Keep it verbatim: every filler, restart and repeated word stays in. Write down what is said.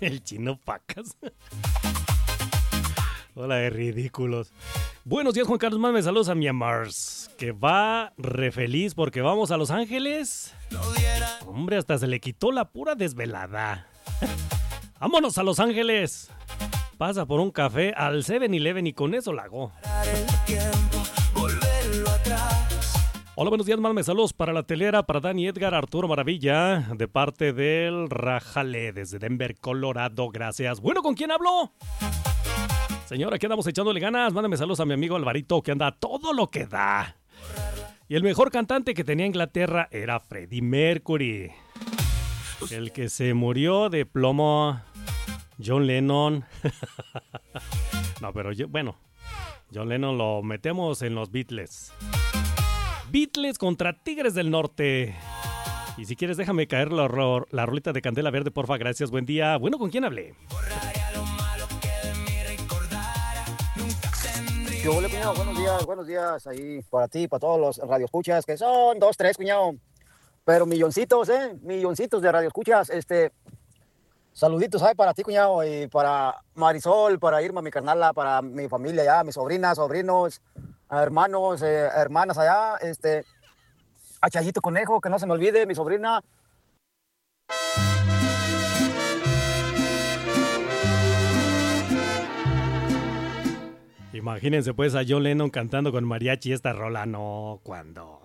El chino Pacas. Hola de ridículos. Buenos días, Juan Carlos. Mándame saludos a mi Mars, que va re feliz porque vamos a Los Ángeles. Hombre, hasta se le quitó la pura desvelada. Vámonos a Los Ángeles. Pasa por un café al seven eleven y con eso la hago. Hola, buenos días, mándame saludos para la telera, para Dani Edgar, Arturo Maravilla, de parte del Rajale, desde Denver, Colorado. Gracias. Bueno, ¿con quién hablo? Señora, aquí andamos echándole ganas. Mándame saludos a mi amigo Alvarito, que anda a todo lo que da. Y el mejor cantante que tenía Inglaterra era Freddie Mercury. El que se murió de plomo, John Lennon. No, pero yo, bueno, John Lennon lo metemos en los Beatles. Beatles contra Tigres del Norte. Y si quieres, déjame caer la, ro- la rolita de Candela Verde, porfa. Gracias, buen día. Bueno, ¿con quién hablé? ¿Qué hubo, cuñado? Buenos días, buenos días ahí para ti, para todos los radioescuchas, que son dos, tres, cuñado. Pero milloncitos, ¿eh? Milloncitos de radioescuchas. Este, saluditos ahí para ti, cuñado, y para Marisol, para Irma, mi carnala, para mi familia allá, mis sobrinas, sobrinos, hermanos, eh, hermanas allá, este, a Chayito Conejo, que no se me olvide, mi sobrina. Imagínense pues a John Lennon cantando con mariachi esta rola. No, ¿cuándo?